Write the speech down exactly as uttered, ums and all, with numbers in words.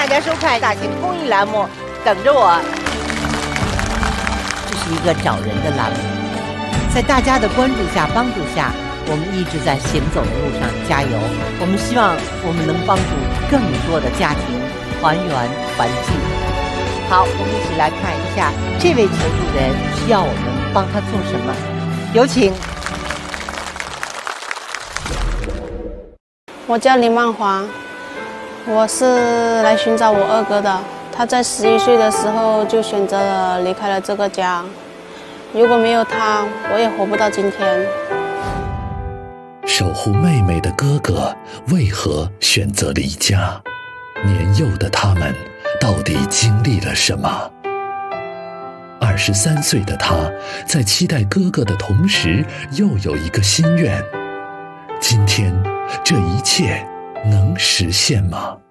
家收看大型公益栏目《等着我》。这是一个找人的栏目，在大家的关注下、帮助下，我们一直在行走的路上加油。我们希望我们能帮助更多的家庭团圆团聚。好，我们一起来看一下这位求助人需要我们帮他做什么。有请。 我叫林曼华，我是来寻找我二哥的。他在十一岁的时候就选择了离开了这个家，如果没有他，我也活不到今天。 守护妹妹的哥哥为何选择离家？年幼的他们到底经历了什么？二十三岁的他在期待哥哥的同时，又有一个心愿。今天，这一切能实现吗？